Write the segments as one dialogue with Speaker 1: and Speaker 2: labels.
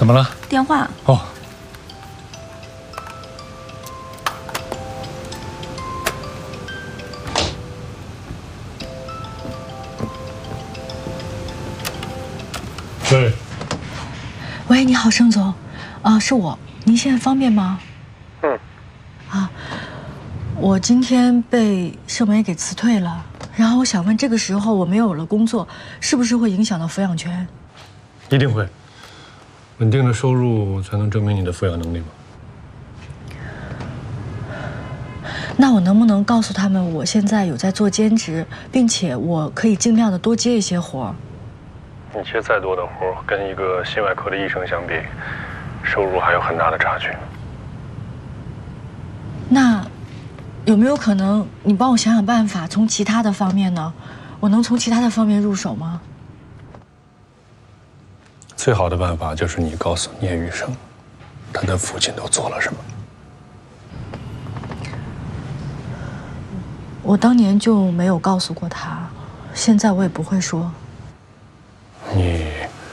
Speaker 1: 怎么了？
Speaker 2: 电话。
Speaker 1: 哦。对。
Speaker 3: 喂，你好，盛总，是我，您现在方便吗？我今天被盛梅给辞退了，然后我想问，这个时候我没有了工作，是不是会影响到抚养权？
Speaker 1: 一定会。稳定的收入才能证明你的抚养能力吗？
Speaker 3: 那我能不能告诉他们，我现在有在做兼职，并且我可以尽量的多接一些活儿？
Speaker 1: 你接再多的活儿，跟一个心外科的医生相比，收入还有很大的差距。
Speaker 3: 那有没有可能你帮我想想办法，从其他的方面呢？我能从其他的方面入手吗？
Speaker 1: 最好的办法就是你告诉聂雨生，他的父亲都做了什么。
Speaker 3: 我当年就没有告诉过他，现在我也不会说。
Speaker 1: 你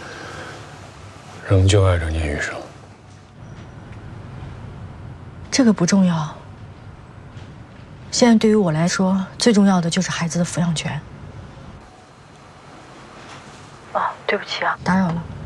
Speaker 1: 仍旧爱着聂雨生。
Speaker 3: 这个不重要。现在对于我来说，最重要的就是孩子的抚养权。对不起啊，打扰了。